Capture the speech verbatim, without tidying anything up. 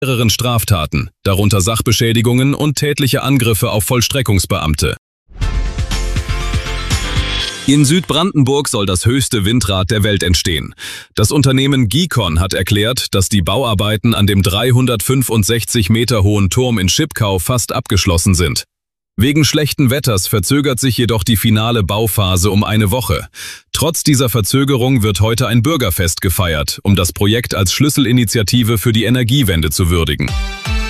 mehreren Straftaten, darunter Sachbeschädigungen und tätliche Angriffe auf Vollstreckungsbeamte. In Südbrandenburg soll das höchste Windrad der Welt entstehen. Das Unternehmen Gicon hat erklärt, dass die Bauarbeiten an dem dreihundertfünfundsechzig Meter hohen Turm in Schipkau fast abgeschlossen sind. Wegen schlechten Wetters verzögert sich jedoch die finale Bauphase um eine Woche. Trotz dieser Verzögerung wird heute ein Bürgerfest gefeiert, um das Projekt als Schlüsselinitiative für die Energiewende zu würdigen.